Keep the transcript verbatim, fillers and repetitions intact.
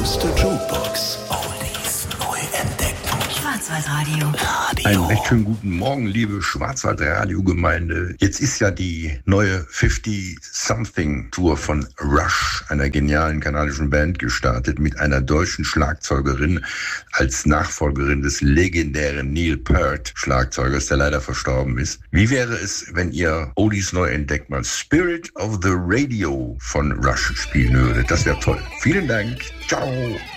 Mr. Jukebox Oldies neu entdecken. Schwarzwaldradio. Radio. Einen recht schönen guten Morgen, liebe Schwarzwaldradio-Gemeinde. Jetzt ist ja die neue fifty-something-Tour von Rush, einer genialen kanadischen Band, gestartet mit einer deutschen Schlagzeugerin als Nachfolgerin des legendären Neil Peart, Schlagzeugers, der leider verstorben ist. Wie wäre es, wenn ihr Oldies neu entdeckt mal Spirit of the Radio von Rush spielen würdet? Das wäre toll. Vielen Dank. Ciao.